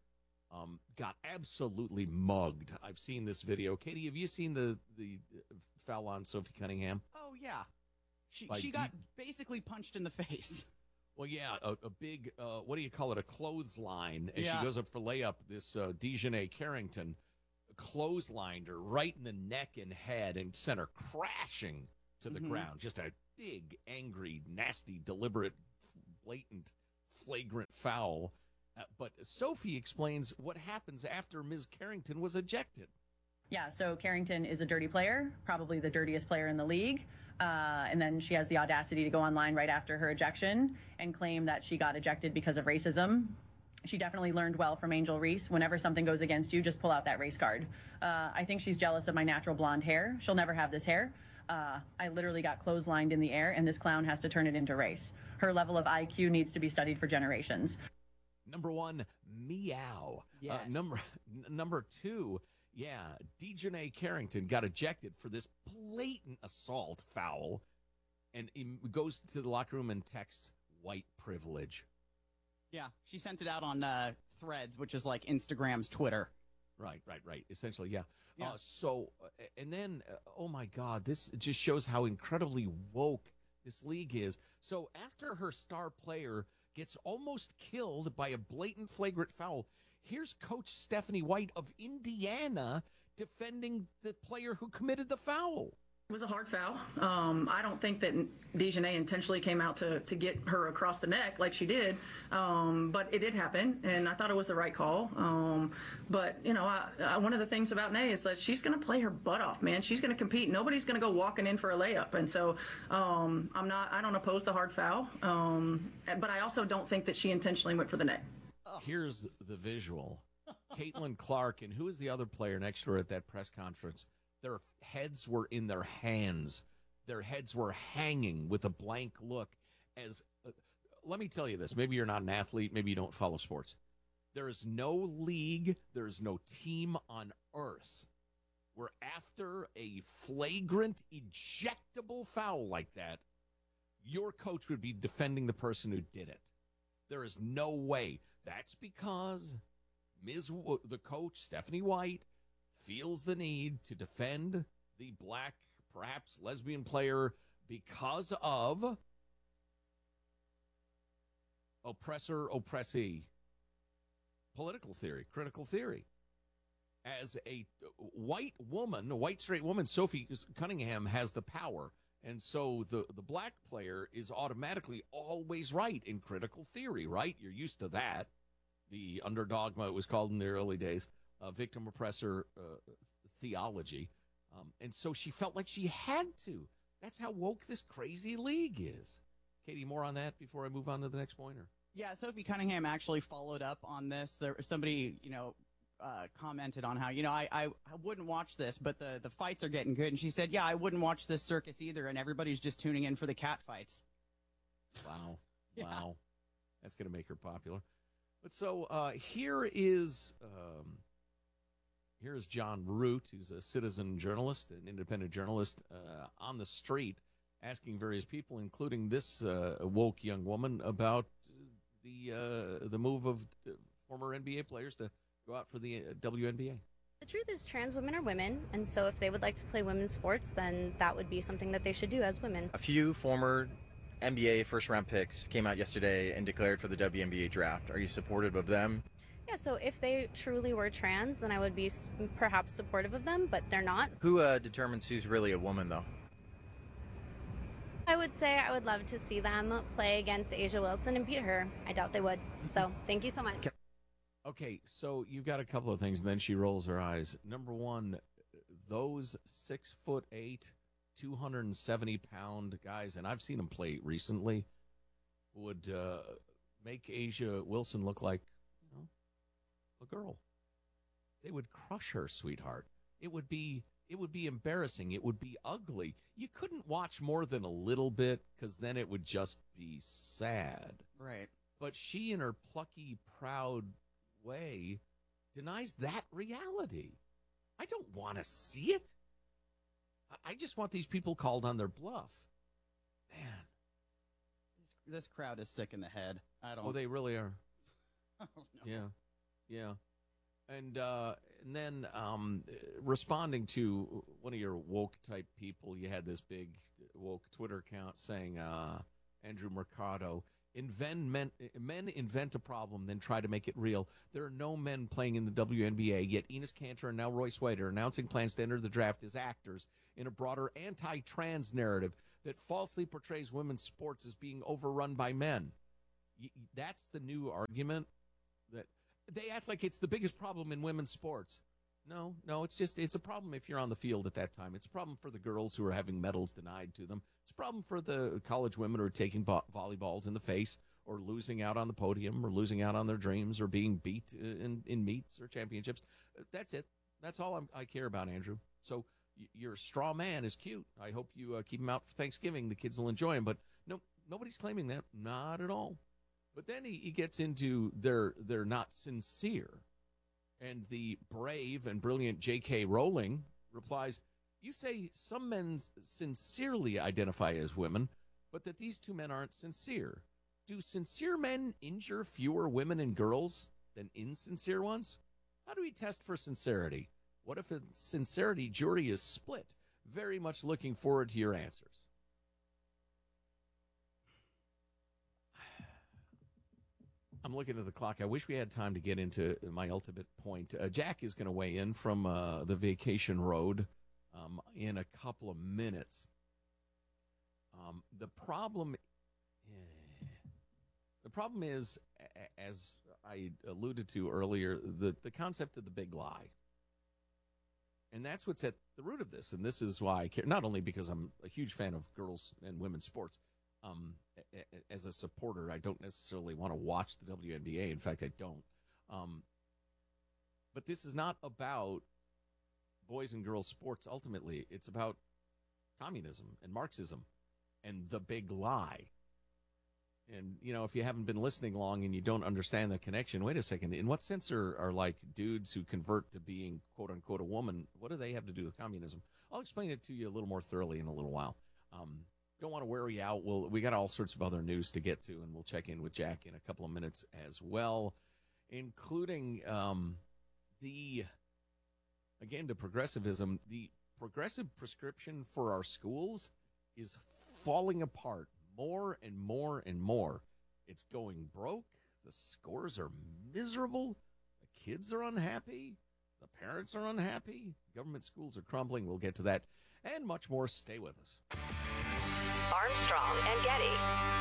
um, got absolutely mugged. I've seen this video. Katie, have you seen the, the foul on Sophie Cunningham? Oh, yeah. She, Like, she do got you- basically punched in the face. Well, yeah, a, a big, uh, what do you call it, a clothesline. As Yeah. she goes up for layup, this uh, Dejanay Carrington clotheslined her right in the neck and head and sent her crashing to the Mhm. ground. Just a big, angry, nasty, deliberate, blatant, flagrant foul. Uh, but Sophie explains what happens after Miz Carrington was ejected. Yeah, so Carrington is a dirty player, probably the dirtiest player in the league. Uh, and then she has the audacity to go online right after her ejection and claim that she got ejected because of racism. She definitely learned well from Angel Reese. Whenever something goes against you, just pull out that race card. Uh, I think she's jealous of my natural blonde hair. She'll never have this hair. Uh, I literally got clotheslined in the air, and this clown has to turn it into race. Her level of I Q needs to be studied for generations. Number one, meow. Yes. Uh, number n- number two, yeah, Dejanay Carrington got ejected for this blatant assault foul, and he goes to the locker room and texts white privilege. Yeah, she sent it out on uh, Threads, which is like Instagram's Twitter. Right, right, right. Essentially, yeah. Yeah. Uh, so, uh, and then, uh, oh my God, this just shows how incredibly woke this league is. So after her star player gets almost killed by a blatant flagrant foul, here's Coach Stephanie White of Indiana defending the player who committed the foul. It was a hard foul. Um, I don't think that Dejanay intentionally came out to, to get her across the neck like she did, um, but it did happen, and I thought it was the right call. Um, but, you know, I, I, one of the things about Nay is that she's going to play her butt off, man. She's going to compete. Nobody's going to go walking in for a layup, and so um, I'm not. I don't oppose the hard foul, um, but I also don't think that she intentionally went for the neck. Here's the visual. Caitlin Clark and who is the other player next to her at that press conference? Their heads were in their hands. Their heads were hanging with a blank look. As uh, let me tell you this, maybe you're not an athlete, maybe you don't follow sports. There is no league, there is no team on earth where after a flagrant ejectable foul like that, your coach would be defending the person who did it. There is no way. That's because Miz W- the coach, Stephanie White, feels the need to defend the black, perhaps lesbian player because of oppressor, oppressee, political theory, critical theory. As a white woman, a white straight woman, Sophie Cunningham has the power. And so the, the black player is automatically always right in critical theory, right? You're used to that. The underdog, it was called in the early days, uh, victim oppressor uh, theology. Um, and so she felt like she had to. That's how woke this crazy league is. Katie, more on that before I move on to the next pointer. Yeah, Sophie Cunningham actually followed up on this. There somebody, you know, uh, commented on how, you know, I, I, I wouldn't watch this, but the, the fights are getting good. And she said, yeah, I wouldn't watch this circus either, and everybody's just tuning in for the cat fights. Wow. Yeah. Wow. That's going to make her popular. But so uh, here is um, here is John Root, who's a citizen journalist, an independent journalist, uh, on the street asking various people, including this uh, woke young woman, about the uh, the move of uh, former N B A players to go out for the uh, W N B A. The truth is trans women are women, and so if they would like to play women's sports, then that would be something that they should do as women. A few former N B A first-round picks came out yesterday and declared for the W N B A draft. Are you supportive of them? Yeah, so if they truly were trans, then I would be s- perhaps supportive of them, but they're not. Who uh, determines who's really a woman, though? I would say I would love to see them play against Asia Wilson and beat her. I doubt they would. So thank you so much. Okay, so you've got a couple of things, and then she rolls her eyes. Number one, those six foot eight, two hundred seventy pound guys, and I've seen them play recently, would uh, make Asia Wilson look like, you know, a girl. They would crush her, sweetheart. It would be it would be embarrassing. It would be ugly. You couldn't watch more than a little bit because then it would just be sad. Right. But she, in her plucky, proud way, denies that reality. I don't want to see it. I just want these people called on their bluff. Man. This, this crowd is sick in the head. I don't. Oh, they really are. I don't know. Yeah. Yeah. And uh, and then um, responding to one of your woke type people, you had this big woke Twitter account saying, uh, Andrew Mercado, invent men, men invent a problem, then try to make it real. There are no men playing in the W N B A, yet Enos Kanter and now Royce White are announcing plans to enter the draft as actors in a broader anti-trans narrative that falsely portrays women's sports as being overrun by men. Y- that's the new argument. That they act like it's the biggest problem in women's sports. No, no, it's just, it's a problem if you're on the field at that time. It's a problem for the girls who are having medals denied to them. It's a problem for the college women who are taking vo- volleyballs in the face or losing out on the podium or losing out on their dreams or being beat in, in meets or championships. That's it. That's all I'm, I care about, Andrew. So y- your straw man is cute. I hope you uh, keep him out for Thanksgiving. The kids will enjoy him. But no, nobody's claiming that. Not at all. But then he, he gets into they're, they're not sincere. And the brave and brilliant J K. Rowling replies, you say some men sincerely identify as women, but that these two men aren't sincere. Do sincere men injure fewer women and girls than insincere ones? How do we test for sincerity? What if a sincerity jury is split? Very much looking forward to your answers. I'm looking at the clock. I wish we had time to get into my ultimate point. Uh, Jack is going to weigh in from uh, the vacation road um, in a couple of minutes. Um, the problem, eh, the problem is, as I alluded to earlier, the, the concept of the big lie. And that's what's at the root of this. And this is why I care, not only because I'm a huge fan of girls and women's sports. Um, as a supporter, I don't necessarily want to watch the W N B A. In fact, I don't. Um, but this is not about boys and girls sports. Ultimately, it's about communism and Marxism and the big lie. And, you know, if you haven't been listening long and you don't understand the connection, wait a second. In what sense are, are like dudes who convert to being, quote unquote, a woman? What do they have to do with communism? I'll explain it to you a little more thoroughly in a little while. Um, Don't want to wear you out. We'll, we got all sorts of other news to get to, and we'll check in with Jack in a couple of minutes as well, including um, the, again, to progressivism, the progressive prescription for our schools is falling apart more and more and more. It's going broke. The scores are miserable. The kids are unhappy. The parents are unhappy. Government schools are crumbling. We'll get to that and much more. Stay with us. Armstrong and Getty.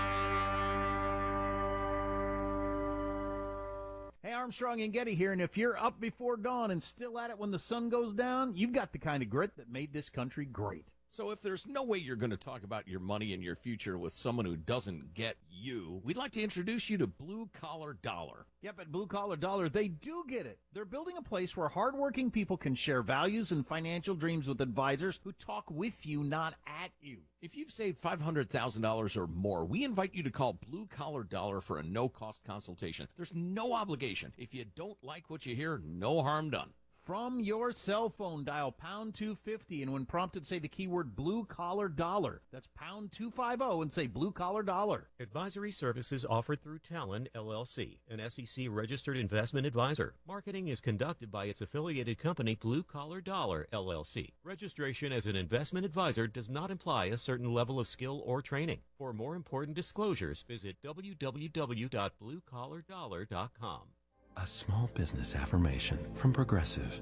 Hey, Armstrong and Getty here, and if you're up before dawn and still at it when the sun goes down, you've got the kind of grit that made this country great. So if there's no way you're going to talk about your money and your future with someone who doesn't get you, we'd like to introduce you to Blue Collar Dollar. Yep, at Blue Collar Dollar, they do get it. They're building a place where hardworking people can share values and financial dreams with advisors who talk with you, not at you. If you've saved five hundred thousand dollars or more, we invite you to call Blue Collar Dollar for a no-cost consultation. There's no obligation. If you don't like what you hear, no harm done. From your cell phone, dial pound two fifty, and when prompted, say the keyword Blue Collar Dollar. That's pound two fifty and say Blue Collar Dollar. Advisory services offered through Talon, L L C, an S E C-registered investment advisor. Marketing is conducted by its affiliated company, Blue Collar Dollar, L L C. Registration as an investment advisor does not imply a certain level of skill or training. For more important disclosures, visit w w w dot blue collar dollar dot com. A small business affirmation from Progressive.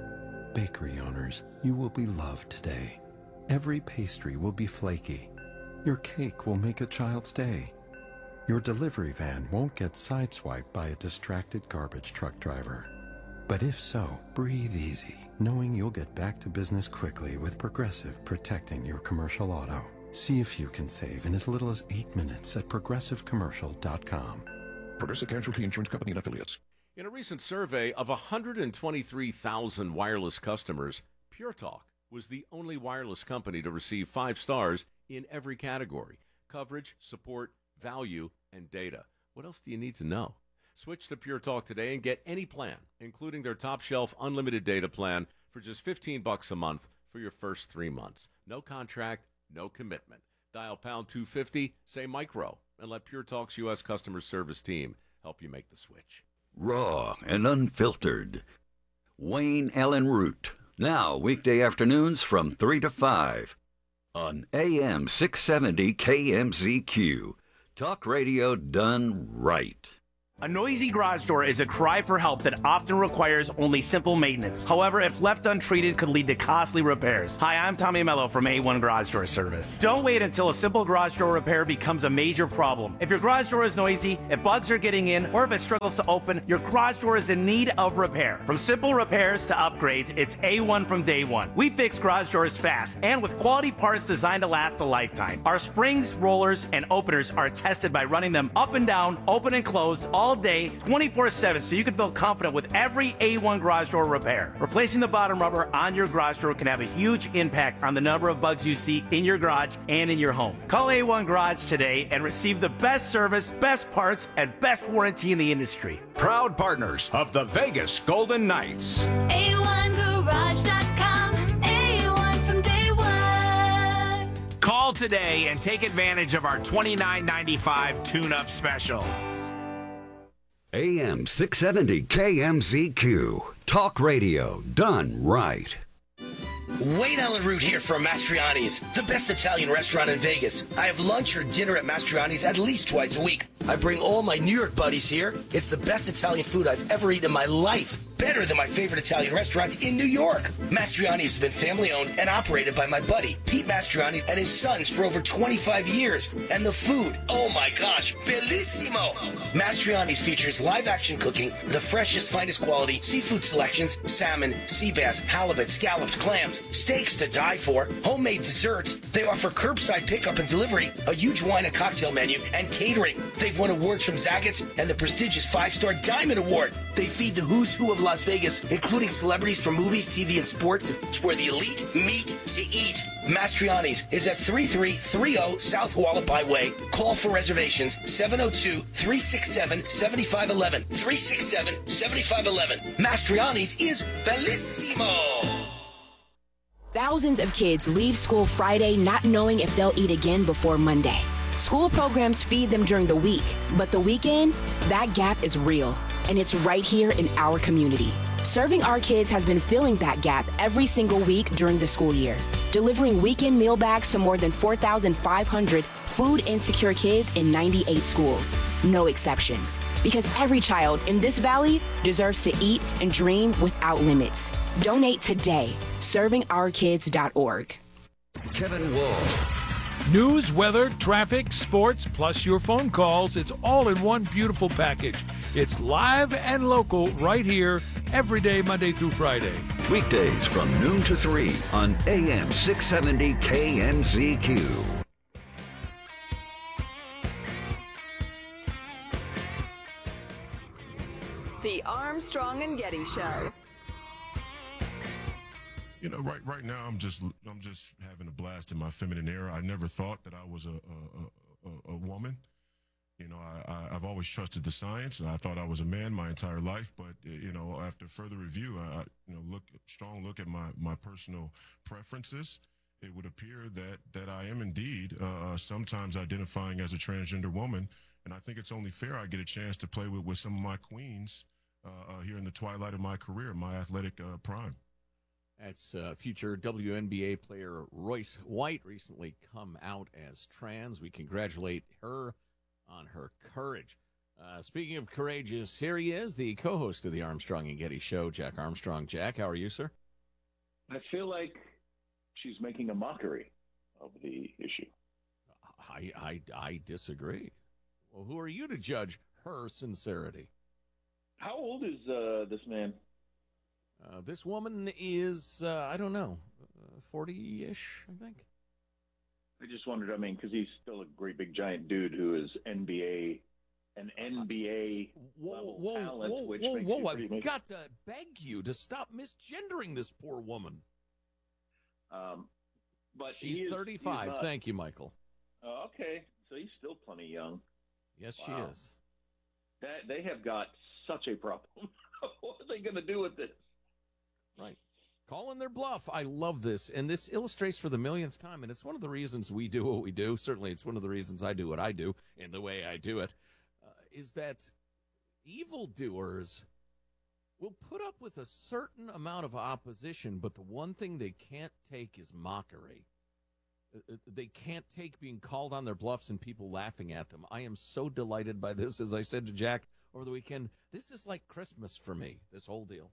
Bakery owners, you will be loved today. Every pastry will be flaky. Your cake will make a child's day. Your delivery van won't get sideswiped by a distracted garbage truck driver. But if so, breathe easy, knowing you'll get back to business quickly with Progressive protecting your commercial auto. See if you can save in as little as eight minutes at progressive commercial dot com. Progressive Casualty Insurance Company and Affiliates. In a recent survey of one hundred twenty-three thousand wireless customers, Pure Talk was the only wireless company to receive five stars in every category: coverage, support, value, and data. What else do you need to know? Switch to Pure Talk today and get any plan, including their top shelf unlimited data plan, for just fifteen bucks a month for your first three months. No contract, no commitment. Dial pound two fifty, say micro, and let Pure Talk's U S customer service team help you make the switch. Raw and unfiltered. Wayne Allen Root. Now, weekday afternoons from three to five on A M six seventy K M Z Q. Talk radio done right. A noisy garage door is a cry for help that often requires only simple maintenance. However, if left untreated, could lead to costly repairs. Hi, I'm Tommy Mello from A one Garage Door Service. Don't wait until a simple garage door repair becomes a major problem. If your garage door is noisy, if bugs are getting in, or if it struggles to open, your garage door is in need of repair. From simple repairs to upgrades, it's A one from day one. We fix garage doors fast and with quality parts designed to last a lifetime. Our springs, rollers, and openers are tested by running them up and down, open and closed, all all day, twenty-four seven, so you can feel confident with every A one garage door repair. Replacing the bottom rubber on your garage door can have a huge impact on the number of bugs you see in your garage and in your home. Call A one Garage today and receive the best service, best parts, and best warranty in the industry. Proud partners of the Vegas Golden Knights. A one garage dot com, A one from day one. Call today and take advantage of our twenty-nine ninety-five tune-up special. A M six seventy K M Z Q. Talk radio done right. Wayne Allen Root here from Mastriani's, the best Italian restaurant in Vegas. I have lunch or dinner at Mastriani's at least twice a week. I bring all my New York buddies here. It's the best Italian food I've ever eaten in my life. Better than my favorite Italian restaurants in New York. Mastriani's has been family-owned and operated by my buddy, Pete Mastriani, and his sons for over twenty-five years. And the food, oh my gosh, bellissimo! Mastriani's features live-action cooking, the freshest, finest quality, seafood selections, salmon, sea bass, halibut, scallops, clams, steaks to die for, homemade desserts. They offer curbside pickup and delivery, a huge wine and cocktail menu, and catering. They've won awards from Zagat's and the prestigious five-star Diamond Award. They feed the who's who of Las Vegas, including celebrities from movies, T V, and sports. It's where the elite meet to eat. Mastriani's is at thirty-three thirty South Hualapai Highway. Call for reservations seven oh two, three six seven, seven five one one. three six seven, seven five one one. Mastriani's is bellissimo. Thousands of kids leave school Friday not knowing if they'll eat again before Monday. School programs feed them during the week, but the weekend, that gap is real, and it's right here in our community. Serving Our Kids has been filling that gap every single week during the school year, delivering weekend meal bags to more than four thousand five hundred food insecure kids in ninety-eight schools. No exceptions, because every child in this valley deserves to eat and dream without limits. Donate today, serving our kids dot org. Kevin Wall. News, weather, traffic, sports, plus your phone calls. It's all in one beautiful package. It's live and local right here every day, Monday through Friday. Weekdays from noon to three on A M six seventy K M Z Q. The Armstrong and Getty Show. You know, right right now I'm just I'm just having a blast in my feminine era. I never thought that I was a a, a, a woman. You know, I, I I've always trusted the science, and I thought I was a man my entire life. But you know, after further review, I you know look strong look at my my personal preferences. It would appear that that I am indeed uh, sometimes identifying as a transgender woman, and I think it's only fair I get a chance to play with with some of my queens uh, uh, here in the twilight of my career, my athletic uh, prime. That's uh, future W N B A player Royce White, recently come out as trans. We congratulate her on her courage. Uh, speaking of courageous, here he is, the co-host of the Armstrong and Getty Show, Jack Armstrong. Jack, how are you, sir? I feel like she's making a mockery of the issue. I, I, I disagree. Well, who are you to judge her sincerity? How old is uh, this man? Uh, this woman is, uh, I don't know, uh, forty-ish, I think. I just wondered, I mean, because he's still a great big giant dude who is N B A, an N B A whoa, level whoa, talent, whoa, which whoa, makes whoa, you I've pretty got to beg you to stop misgendering this poor woman. Um, but She's he is, thirty-five. he is not, Thank you, Michael. Uh, okay, so he's still plenty young. Yes, Wow. she is. That they have got such a problem. What are they going to do with this? Right. Calling their bluff. I love this. And this illustrates for the millionth time, and it's one of the reasons we do what we do. Certainly, it's one of the reasons I do what I do and the way I do it, uh, is that evildoers will put up with a certain amount of opposition, but the one thing they can't take is mockery. Uh, They can't take being called on their bluffs and people laughing at them. I am so delighted by this. As I said to Jack over the weekend, this is like Christmas for me, this whole deal.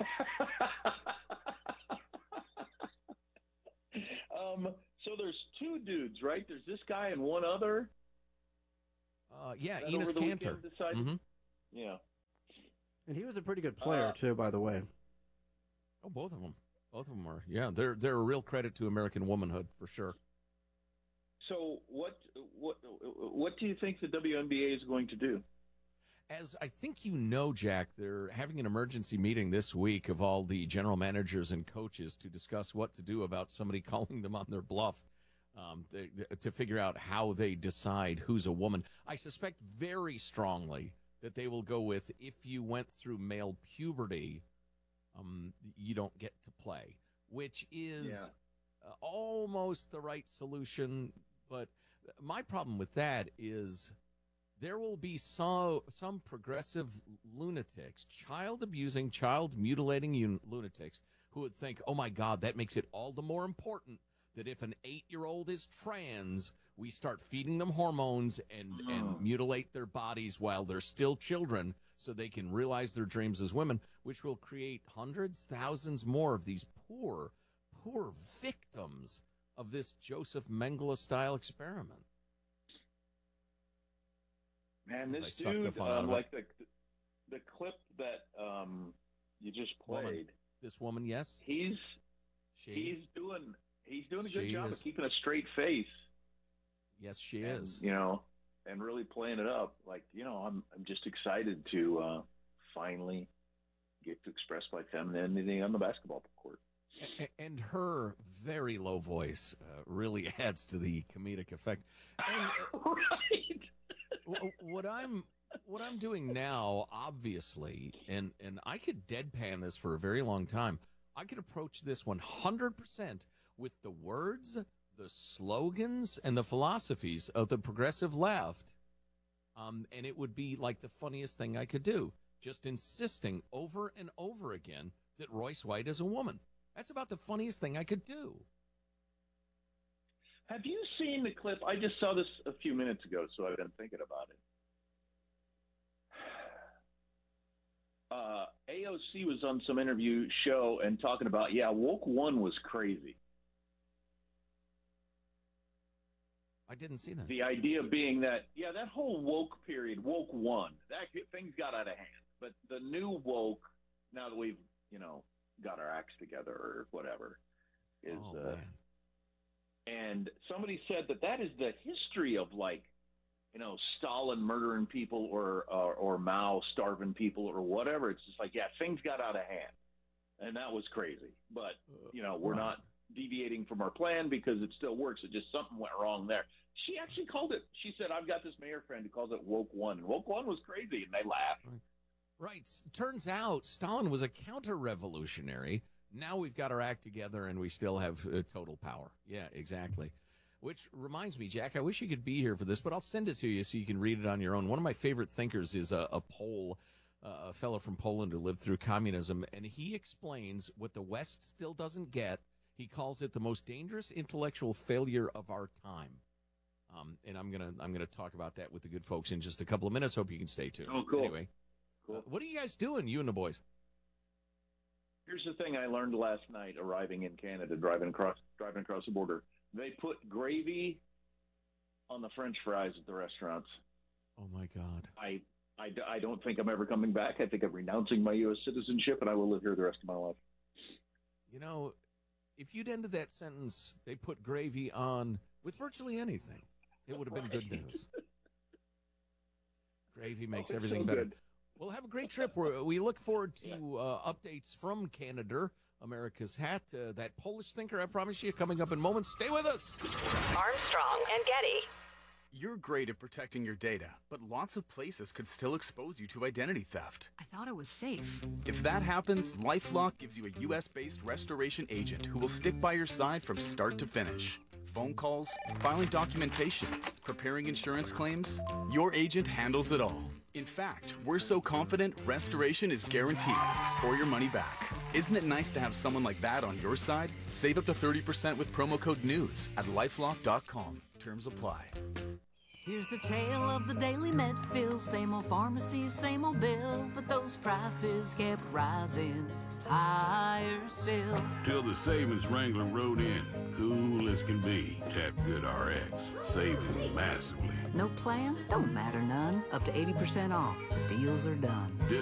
um, so there's two dudes, right? There's this guy and one other. Uh, yeah, That Enos over the Cantor. weekend decided- Mhm. Yeah. And he was a pretty good player, Uh, too, by the way. Oh, both of them. Both of them are. Yeah, they're they're a real credit to American womanhood for sure. So what what what do you think the W N B A is going to do? As I think you know, Jack, they're having an emergency meeting this week of all the general managers and coaches to discuss what to do about somebody calling them on their bluff, um, they, to figure out how they decide who's a woman. I suspect very strongly that they will go with, if you went through male puberty, um, you don't get to play, which is Yeah. uh, almost the right solution. But my problem with that is there will be so, some progressive lunatics, child abusing, child mutilating un- lunatics, who would think, oh my God, that makes it all the more important that if an eight-year-old is trans, we start feeding them hormones and, and mutilate their bodies while they're still children so they can realize their dreams as women, which will create hundreds, thousands more of these poor, poor victims of this Joseph Mengele-style experiment. Man, As I this suck the dude, fun out um, of it. like the the clip that um, you just played. Woman. This woman, yes? He's She? he's doing he's doing a good She job is. of keeping a straight face. Yes, she and, is. You know, and really playing it up. Like, you know, I'm I'm just excited to uh, finally get to express my femininity on the basketball court. A- And her very low voice uh, really adds to the comedic effect. And, uh, w- what I'm what I'm doing now, obviously, and and I could deadpan this for a very long time. I could approach this one hundred percent with the words, the slogans, and the philosophies of the progressive left, um, and it would be like the funniest thing I could do. Just insisting over and over again that Royce White is a woman. That's about the funniest thing I could do. Have you seen the clip? I just saw this a few minutes ago, so I've been thinking about it. Uh, A O C was on some interview show and talking about, yeah, woke one was crazy. I didn't see that. The idea being that, yeah, that whole woke period, woke one, that things got out of hand. But the new woke, now that we've, you know, got our acts together or whatever, is Oh, uh, man. and somebody said that that is the history of, like, you know, Stalin murdering people or, or or Mao starving people or whatever. It's just like, yeah, things got out of hand, and that was crazy. But you know, we're right. not deviating from our plan because it still works. It just something went wrong there. She actually called it. She said, "I've got this mayor friend who calls it woke one, and woke one was crazy," and they laughed. Right. S- Turns out Stalin was a counter-revolutionary. Now we've got our act together and we still have uh, total power. Yeah, exactly. Which reminds me, Jack, I wish you could be here for this, but I'll send it to you so you can read it on your own. One of my favorite thinkers is a, a Pole, uh, a fellow from Poland who lived through communism, and he explains what the West still doesn't get. He calls it the most dangerous intellectual failure of our time. Um, and I'm gonna I'm gonna talk about that with the good folks in just a couple of minutes. Hope you can stay tuned. Oh, cool. Anyway, Cool. uh, what are you guys doing, you and the boys? Here's the thing I learned last night arriving in Canada, driving across driving across the border. They put gravy on the French fries at the restaurants. Oh, my God. I, I, I don't think I'm ever coming back. I think I'm renouncing my U S citizenship, and I will live here the rest of my life. You know, if you'd ended that sentence, they put gravy on with virtually anything, it would have been good news. Gravy makes Oh, everything so better. good. Well, have a great trip. We're, we look forward to uh, updates from Canada, America's Hat. Uh, that Polish thinker, I promise you, coming up in moments. Stay with us. Armstrong and Getty. You're great at protecting your data, but lots of places could still expose you to identity theft. I thought it was safe. If that happens, LifeLock gives you a U S-based restoration agent who will stick by your side from start to finish. Phone calls, filing documentation, preparing insurance claims, your agent handles it all. In fact, we're so confident restoration is guaranteed or your money back. Isn't it nice to have someone like that on your side? Save up to thirty percent with promo code NEWS at lifelock dot com. Terms apply. Here's the tale of the daily Medfill. Same old pharmacy, same old bill, but those prices kept rising higher still. Till the savings Wrangler rode in, cool as can be. Tap Good R X, saving massively. No plan? Don't matter none. Up to eighty percent off. The deals are done. This